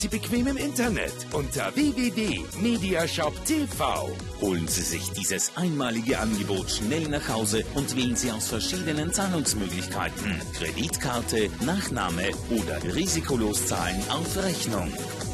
Sie bequem im Internet unter www.mediashop.tv. Holen Sie sich dieses einmalige Angebot schnell nach Hause und wählen Sie aus verschiedenen Zahlungsmöglichkeiten. Kreditkarte, Nachname oder risikolos zahlen auf Rechnung.